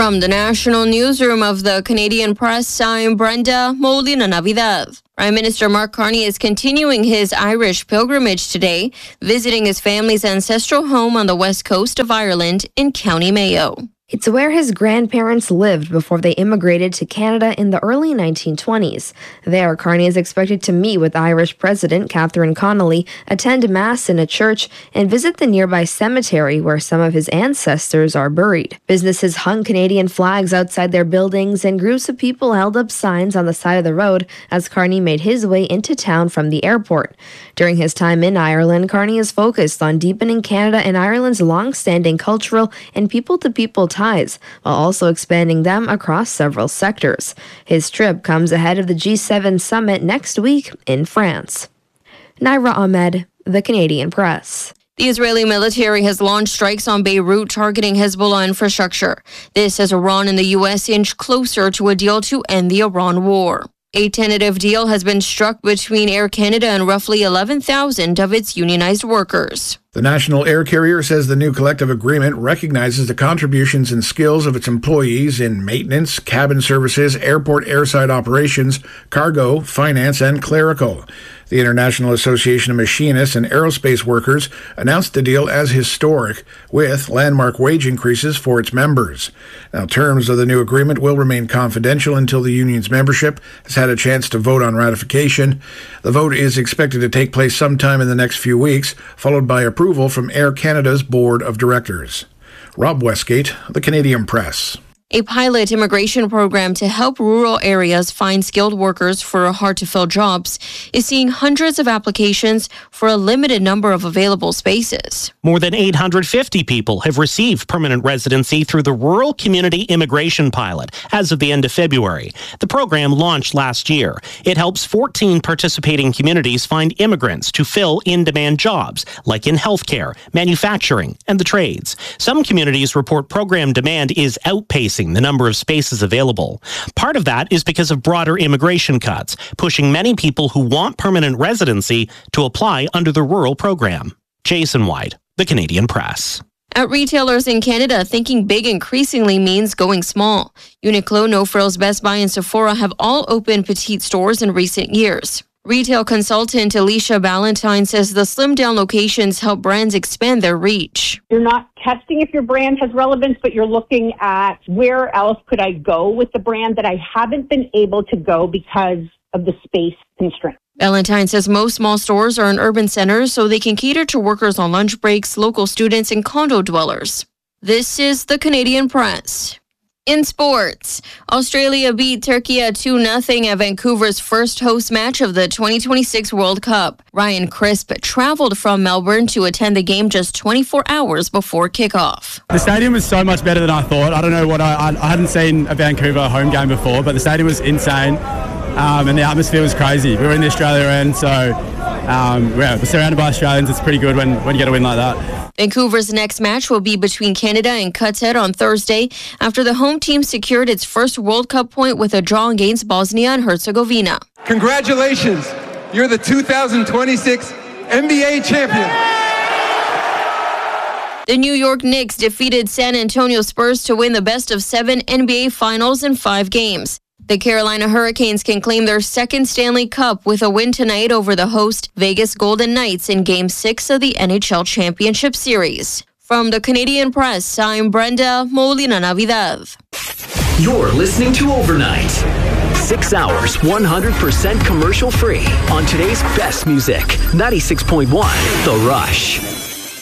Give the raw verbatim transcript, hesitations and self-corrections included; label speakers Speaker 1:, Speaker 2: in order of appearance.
Speaker 1: From the National Newsroom of the Canadian Press, I'm Brenda Molina Navidad. Prime Minister Mark Carney is continuing his Irish pilgrimage today, visiting his family's ancestral home on the west coast of Ireland in County Mayo.
Speaker 2: It's where his grandparents lived before they immigrated to Canada in the early nineteen twenties. There, Carney is expected to meet with Irish President Catherine Connolly, attend Mass in a church, and visit the nearby cemetery where some of his ancestors are buried. Businesses hung Canadian flags outside their buildings, and groups of people held up signs on the side of the road as Carney made his way into town from the airport. During his time in Ireland, Carney is focused on deepening Canada and Ireland's long-standing cultural and people-to-people ties, while also expanding them across several sectors. His trip comes ahead of the G seven summit next week in France. Naira Ahmed, The Canadian Press.
Speaker 1: The Israeli military has launched strikes on Beirut targeting Hezbollah infrastructure. This as Iran and the U S inch closer to a deal to end the Iran war. A tentative deal has been struck between Air Canada and roughly eleven thousand of its unionized workers.
Speaker 3: The national air carrier says the new collective agreement recognizes the contributions and skills of its employees in maintenance, cabin services, airport airside operations, cargo, finance, and clerical. The International Association of Machinists and Aerospace Workers announced the deal as historic, with landmark wage increases for its members. Now, terms of the new agreement will remain confidential until the union's membership has had a chance to vote on ratification. The vote is expected to take place sometime in the next few weeks, followed by approval from Air Canada's Board of Directors. Rob Westgate, The Canadian Press.
Speaker 1: A pilot immigration program to help rural areas find skilled workers for hard-to-fill jobs is seeing hundreds of applications for a limited number of available spaces.
Speaker 4: More than eight hundred fifty people have received permanent residency through the Rural Community Immigration Pilot as of the end of February. The program launched last year. It helps fourteen participating communities find immigrants to fill in-demand jobs, like in healthcare, manufacturing, and the trades. Some communities report program demand is outpacing the number of spaces available. Part of that is because of broader immigration cuts, pushing many people who want permanent residency to apply under the rural program. Jason White, The Canadian Press.
Speaker 1: At retailers in Canada, thinking big increasingly means going small. Uniqlo, No Frills, Best Buy, and Sephora have all opened petite stores in recent years. Retail consultant Alicia Ballantyne says the slimmed-down locations help brands expand their reach.
Speaker 5: You're not testing if your brand has relevance, but you're looking at where else could I go with the brand that I haven't been able to go because of the space constraint.
Speaker 1: Ballantyne says most small stores are in urban centers, so they can cater to workers on lunch breaks, local students, and condo dwellers. This is The Canadian Press. In sports, Australia beat Turkey two nothing at Vancouver's first host match of the twenty twenty-six World Cup. Ryan Crisp traveled from Melbourne to attend the game just twenty-four hours before kickoff.
Speaker 6: The stadium was so much better than I thought. I don't know what I, I, I hadn't seen a Vancouver home game before, but the stadium was insane, um, and the atmosphere was crazy. We were in the Australia end, so um, yeah, we're surrounded by Australians. It's pretty good when, when you get a win like that.
Speaker 1: Vancouver's next match will be between Canada and Qatar on Thursday after the home team secured its first World Cup point with a draw against Bosnia and Herzegovina.
Speaker 7: Congratulations, you're the two thousand twenty-six N B A champion.
Speaker 1: The New York Knicks defeated San Antonio Spurs to win the best of seven N B A finals in five games. The Carolina Hurricanes can claim their second Stanley Cup with a win tonight over the host Vegas Golden Knights in Game six of the N H L Championship Series. From the Canadian Press, I'm Brenda Molina Navidad.
Speaker 8: You're listening to Overnight. Six hours, one hundred percent commercial free on today's best music. ninety-six point one The Rush.